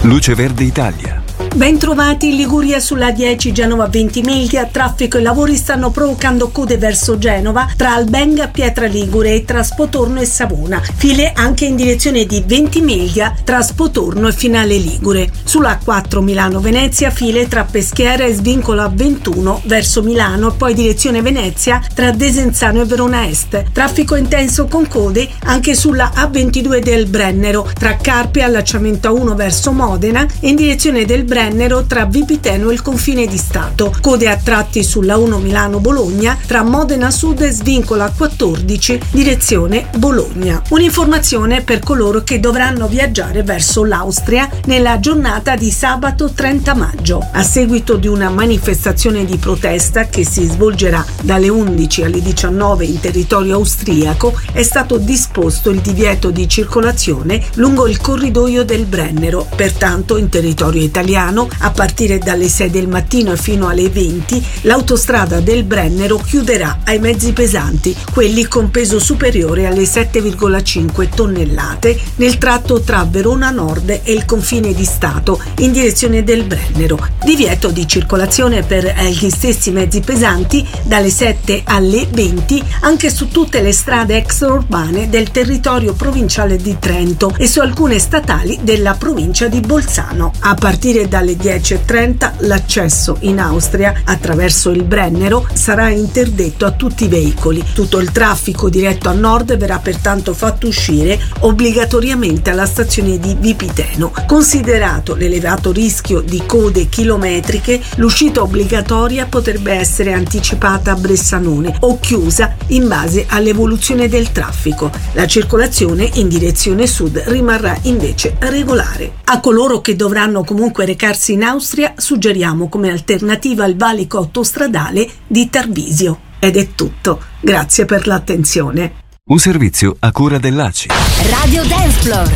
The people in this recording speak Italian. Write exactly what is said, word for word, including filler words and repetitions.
Luce Verde Italia. Bentrovati in Liguria sulla dieci Genova Ventimiglia. Traffico e lavori stanno provocando code verso Genova tra Albenga, Pietra Ligure e tra Spotorno e Savona. File anche in direzione di Ventimiglia tra Spotorno e Finale Ligure. Sulla A quattro Milano-Venezia file tra Peschiera e Svincolo A ventuno verso Milano e poi direzione Venezia tra Desenzano e Verona Est. Traffico intenso con code anche sulla A ventidue del Brennero tra Carpi e allacciamento A uno verso Modena e in direzione del Brennero tra Vipiteno e il confine di Stato. Code a tratti sulla uno Milano-Bologna tra Modena Sud e Svincolo A quattordici direzione Bologna. Un'informazione per coloro che dovranno viaggiare verso l'Austria nella giornata di sabato trenta maggio. A seguito di una manifestazione di protesta che si svolgerà dalle undici alle diciannove in territorio austriaco, è stato disposto il divieto di circolazione lungo il corridoio del Brennero. Pertanto in territorio italiano a partire dalle sei del mattino e fino alle venti l'autostrada del Brennero chiuderà ai mezzi pesanti, quelli con peso superiore alle sette virgola cinque tonnellate, nel tratto tra Verona Nord e il confine di Stato in direzione del Brennero. Divieto di circolazione per gli stessi mezzi pesanti dalle sette alle venti anche su tutte le strade extraurbane del territorio provinciale di Trento e su alcune statali della provincia di Bolzano. A partire dalle dieci e trenta l'accesso in Austria attraverso il Brennero sarà interdetto a tutti i veicoli. Tutto il traffico diretto a nord verrà pertanto fatto uscire obbligatoriamente alla stazione di Vipiteno. Considerato l'elevato rischio di code chilometriche, l'uscita obbligatoria potrebbe essere anticipata a Bressanone o chiusa in base all'evoluzione del traffico. La circolazione in direzione sud rimarrà invece regolare. A coloro che dovranno comunque recarsi in Austria suggeriamo come alternativa il valico autostradale di Tarvisio. Ed è tutto. Grazie per l'attenzione. Un servizio a cura dell'A C I. Radio Dance Floor.